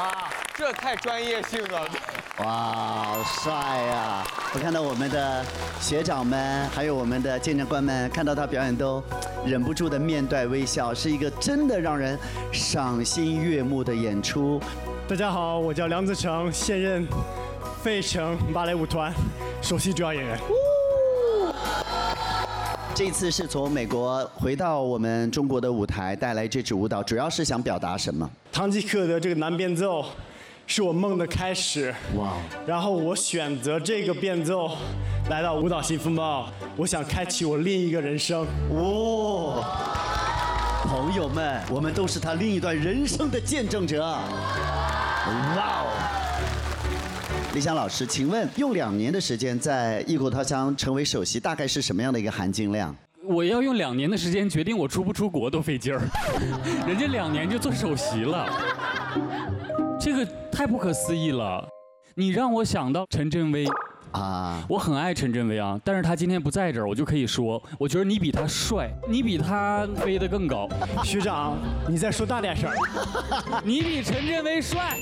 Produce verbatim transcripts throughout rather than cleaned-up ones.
哇，这太专业性了。 哇，好帅呀！我看到我们的学长们，还有我们的见证官们，看到他表演都忍不住的面带微笑，是一个真的让人赏心悦目的演出。 大家好，我叫梁子成，现任费城芭蕾舞团首席主要演员。 这次是从美国回到我们中国的舞台，带来这支舞蹈，主要是想表达什么？ 堂吉诃德这个男变奏是我梦的开始。哇！然后我选择这个变奏来到舞蹈新风暴，我想开启我另一个人生。 哦，朋友们，我们都是他另一段人生的见证者。哇哦！李想老师，请问用两年的时间在异国他乡成为首席，大概是什么样的一个含金量？ 我要用两年的时间决定我出不出国都费劲儿，人家两年就做首席了，这个太不可思议了。你让我想到陈振威啊，我很爱陈振威啊，但是他今天不在这儿，我就可以说，我觉得你比他帅，你比他飞得更高。 学长，你再说大点声， 你比陈振威帅。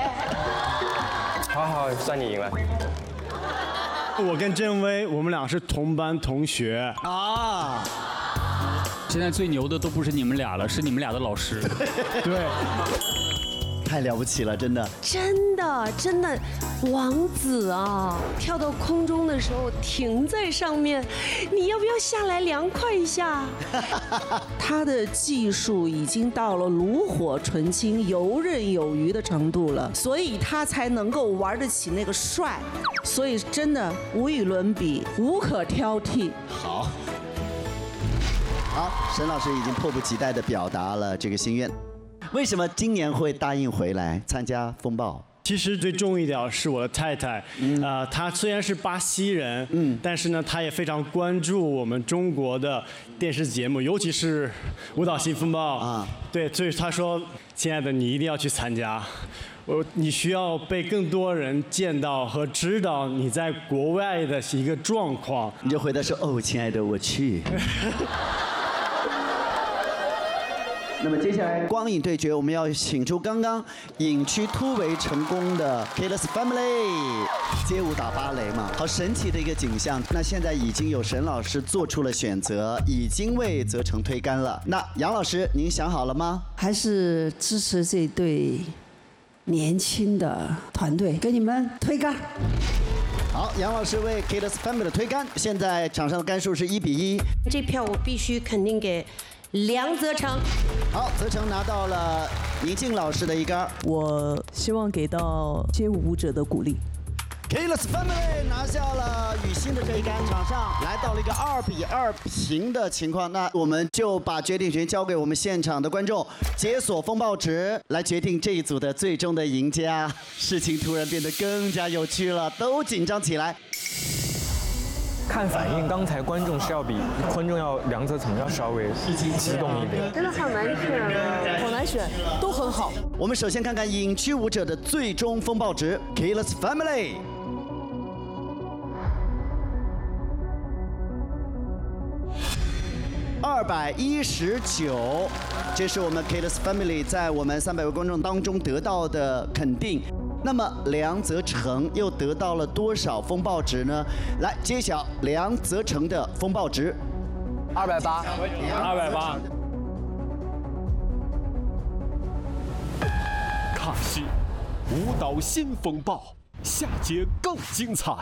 好好，算你赢了。 我跟振威，我们俩是同班同学啊。 现在最牛的都不是你们俩了，是你们俩的老师。 对， 太了不起了，真的。 真的，真的，王子啊，跳到空中的时候停在上面，你要不要下来凉快一下？ 他的技术已经到了炉火纯青、游刃有余的程度了，所以他才能够玩得起那个帅，所以真的无与伦比，无可挑剔。 好，好，沈老师已经迫不及待地表达了这个心愿。为什么今年会答应回来参加风暴？ 其实最重要一点是我的太太，嗯、呃，她虽然是巴西人，嗯，但是呢，她也非常关注我们中国的电视节目，尤其是《舞蹈新风暴》啊。对，所以她说：“亲爱的，你一定要去参加，我你需要被更多人见到和知道你在国外的一个状况。” 你就回答说：“哦，亲爱的，我去。”那么接下来光影对决，我们要请出刚刚影区突围成功的 Keyless Family 街舞打芭蕾嘛，好神奇的一个景象。那现在已经有沈老师做出了选择，已经为泽成推杆了。那杨老师，您想好了吗？ 还是支持这对年轻的团队，给你们推杆。 好，杨老师为 Keyless Family 的推杆，现在场上的杆数是一比一。 这票我必须肯定给梁泽成。 好，泽成拿到了倪静老师的一杆。 我希望给到街舞舞者的鼓励。 Keyless Family 拿下了雨欣的这一杆，场上来到了一个二比二平的情况。那我们就把决定权交给我们现场的观众，解锁风暴值来决定这一组的最终的赢家。事情突然变得更加有趣了，都紧张起来。 看反应，刚才观众是要比观众要梁泽成要稍微激动一点， 真的好难选啊， 好难选，都很好。 我们首先看看影区舞者的最终风暴值 ，Keyless Family。二百一十九，这是我们 Keyless Family 在我们三百位观众当中得到的肯定。那么梁泽成又得到了多少风暴值呢？来揭晓梁泽成的风暴值， 二百八， 二百八。 卡西，舞蹈新风暴，下节更精彩。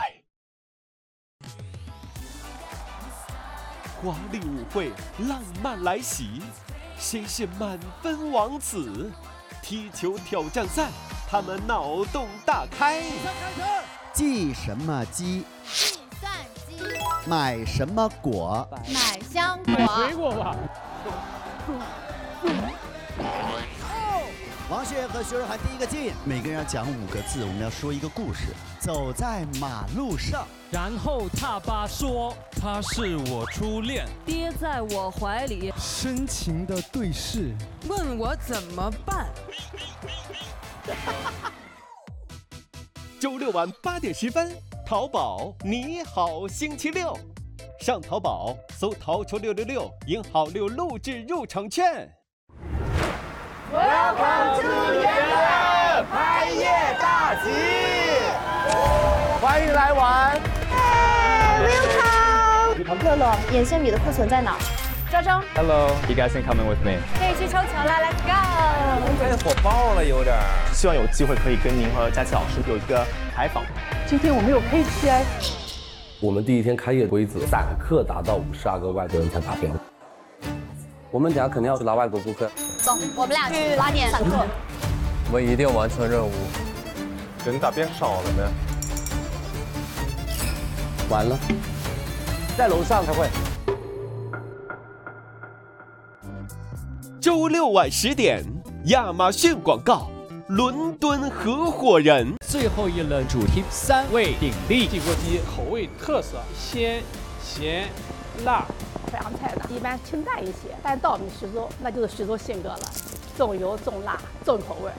华丽舞会，浪漫来袭，谁是满分王子？踢球挑战赛，他们脑洞大开。 计什么鸡？ 计算机。 买什么果？ 买香果。 买水果吧。 王雪和徐若涵第一个进，每个人要讲五个字，我们要说一个故事。走在马路上， 然后他爸说他是我初恋， 跌在我怀里， 深情的对视， 问我怎么办。 周六晚八点十分，淘宝你好星期六，上淘宝搜淘球六六六，赢好六录制入场券。 Welcome to Yellow 洛洛，眼线笔的库存在哪儿？周周 Hello, you guys can come in with me. 可以去抽球啦 ，Let's go！ 太火爆了，有点。希望有机会可以跟您和佳琪老师有一个采访。 今天我们有 K P I。 我们第一天开业规则，散客达到五十二个外国人才达标。我们等下肯定要去拉外国顾客。 走，我们俩去拉点散客。 我们一定完成任务。 人咋变少了呢？ 完了，在楼上才会。 周六晚十点，亚马逊广告，伦敦合伙人。 最后一轮主题三味鼎立，地锅鸡口味特色鲜、咸、辣。 淮扬菜呢，一般清淡一些，但稻米十足，那就是十足性格了，重油重辣重口味。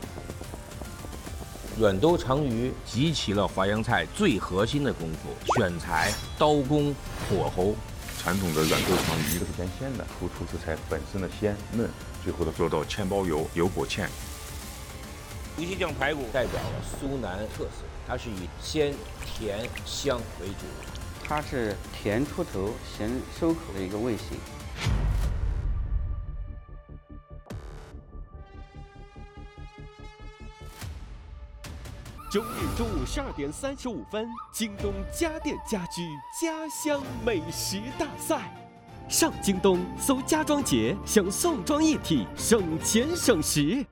远东长鱼集齐了淮扬菜最核心的功夫：选材、刀工、火候。 传统的软豆长鱼都是偏鲜的，突出食材本身的鲜嫩，最后的做到芡包油，油裹芡。 无锡酱排骨代表了苏南特色，它是以鲜、甜、香为主。 它是甜出头、咸收口的一个味型。 周日中午十二点三十五分，京东家电家居家乡美食大赛，上京东搜家装节，享送装一体，省钱省时。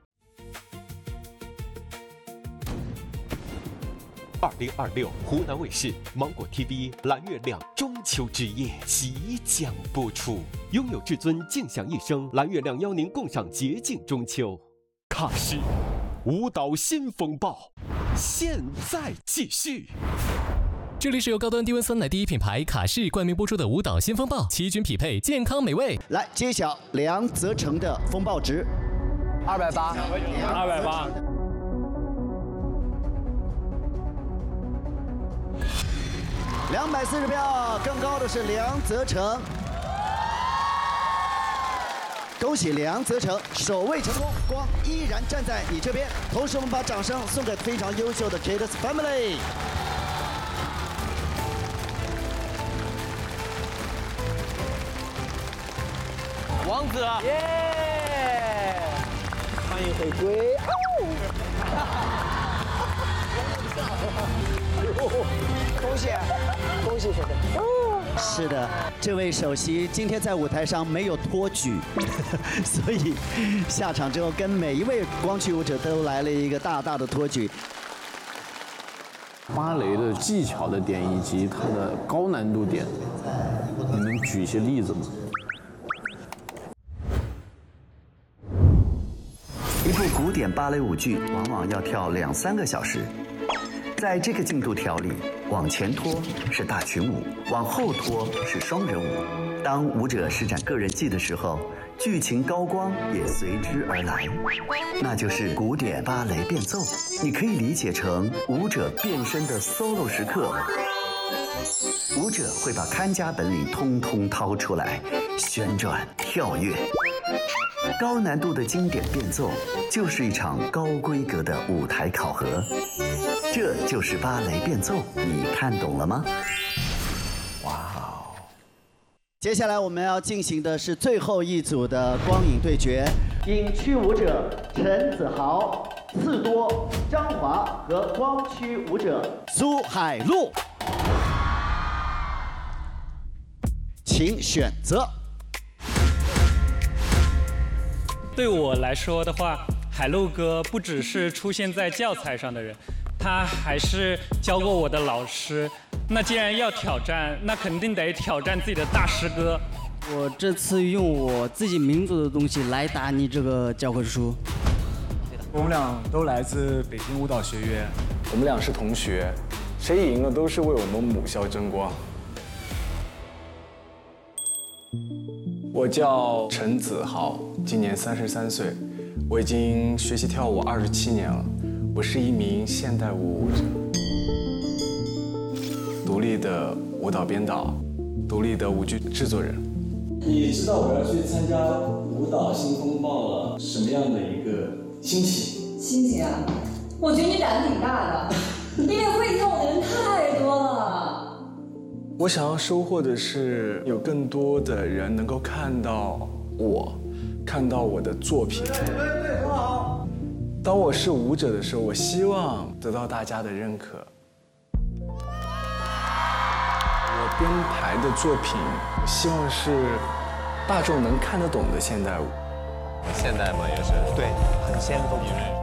二零二六湖南卫视芒果 T V《蓝月亮中秋之夜》即将播出，拥有至尊，静享一生。蓝月亮邀您共赏洁净中秋。卡诗舞蹈新风暴，现在继续。 这里是由高端低温酸奶第一品牌卡诗冠名播出的舞蹈新风暴，奇均匹配，健康美味。 来揭晓梁泽成的风暴值， 二百八， 二百八。 两百四十票，更高的是梁泽成。恭喜梁泽成首位成功，光依然站在你这边。同时，我们把掌声送给非常优秀的 K I D S Family。 王子，耶！欢迎回归。恭喜，恭喜学生！ 是的，这位首席今天在舞台上没有托举，所以下场之后跟每一位光驱舞者都来了一个大大的托举。 芭蕾的技巧的点以及它的高难度点，你能举一些例子吗？ 一部古典芭蕾舞剧往往要跳两三个小时。在这个进度条里，往前拖是大群舞，往后拖是双人舞。当舞者施展个人技的时候，剧情高光也随之而来，那就是古典芭蕾变奏。你可以理解成舞者变身的 solo 时刻。舞者会把看家本领通通掏出来，旋转、跳跃。高难度的经典变奏，就是一场高规格的舞台考核。这就是芭蕾变奏，你看懂了吗？哇哦！接下来我们要进行的是最后一组的光影对决，影区舞者陈子豪、刺多、张华和光区舞者苏海璐，请选择。 对我来说的话，海陆哥不只是出现在教材上的人，他还是教过我的老师。那既然要挑战，那肯定得挑战自己的大师哥。 我这次用我自己民族的东西来打你这个教科书。 我们俩都来自北京舞蹈学院， 我们俩是同学，谁赢了都是为我们母校争光。我叫陈子豪，今年三十三岁，我已经学习跳舞二十七年了。我是一名现代舞舞者，独立的舞蹈编导，独立的舞剧制作人。 你知道我要去参加舞蹈新风暴了，什么样的一个心情？ 心情啊，我觉得你胆子挺大的，因为会跳舞的人太多了。 我想要收获的是有更多的人能够看到我，看到我的作品。当我是舞者的时候，我希望得到大家的认可。我编排的作品，我希望是大众能看得懂的现代舞。 现代嘛，也是对，很先锋。